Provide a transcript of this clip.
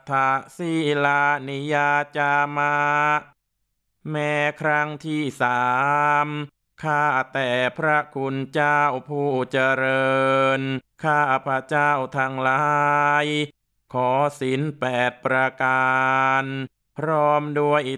ถะศีลานิยาจามาแม้ครั้งที่3ข้าแต่พระคุณเจ้าผู้เจริญข้าพระเจ้าทั้งหลายขอศีล8ประการพร้อมด้วย